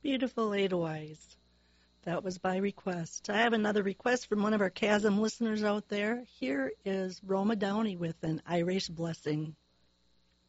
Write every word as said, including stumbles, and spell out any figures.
Beautiful Edelweiss. That was by request. I have another request from one of our Chasm listeners out there. Here is Roma Downey with an Irish Blessing.